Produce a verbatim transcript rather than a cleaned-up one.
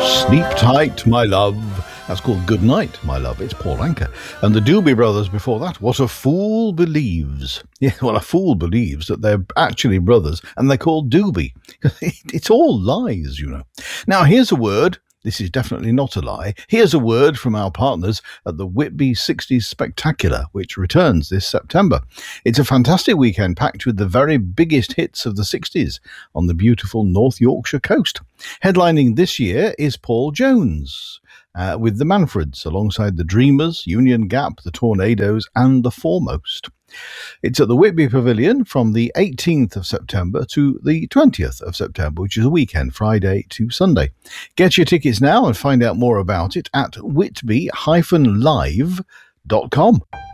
Sleep tight, my love. That's called Good Night, my love. It's Paul Anka. And the Doobie Brothers before that. What a fool believes. Yeah, well, a fool believes that they're actually brothers and they're called Doobie. It's all lies, you know. Now, here's a word. This is definitely not a lie. Here's a word from our partners at the Whitby sixties Spectacular, which returns this September. It's a fantastic weekend packed with the very biggest hits of the sixties on the beautiful North Yorkshire coast. Headlining this year is Paul Jones. Uh, with the Manfreds, alongside the Dreamers, Union Gap, the Tornadoes, and the Foremost. It's at the Whitby Pavilion from the eighteenth of September to the twentieth of September, which is a weekend, Friday to Sunday. Get your tickets now and find out more about it at whitby dash live dot com.